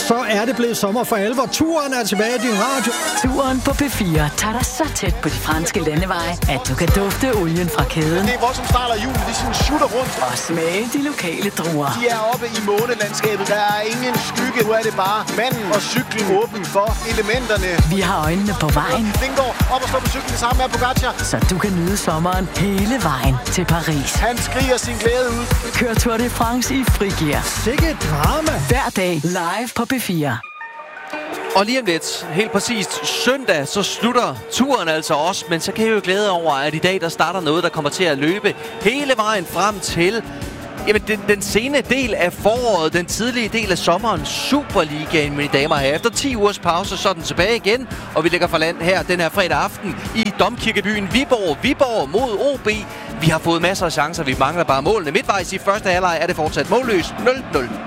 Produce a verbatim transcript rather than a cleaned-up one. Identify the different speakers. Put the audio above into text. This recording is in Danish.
Speaker 1: så er det blevet sommer for alvor. Turen er tilbage i din radio.
Speaker 2: Turen på P fire tager dig så tæt på de franske landeveje, at du kan dufte olien fra kæden.
Speaker 3: Det er vores, som starter julen. De sådan sutter rundt.
Speaker 2: Og smage de lokale druer.
Speaker 3: De er oppe i månelandskabet. Der er ingen skygge. Nu er det bare manden og cyklen åben for elementerne.
Speaker 2: Vi har øjnene på vejen.
Speaker 3: Vingård op og stå på cyklen sammen med Pogacar.
Speaker 2: Så du kan nyde sommeren hele vejen til Paris.
Speaker 3: Han skriger sin glæde ud.
Speaker 2: Kør Tour de France i frigear.
Speaker 1: Sikke drama.
Speaker 2: Hver dag live på P fire.
Speaker 4: Og lige om lidt, helt præcist søndag, så slutter turen altså også. Men så kan jeg jo glæde over, at i dag der starter noget, der kommer til at løbe hele vejen frem til jamen, den, den sene del af foråret, den tidlige del af sommeren, Superligaen, mine damer og herrer. Efter ti ugers pause, så er den tilbage igen, og vi ligger for land her den her fredag aften i Domkirkebyen Viborg. Viborg mod O B. Vi har fået masser af chancer, vi mangler bare målene. Midtvejs i første halvleg er det fortsat målløst nul nul.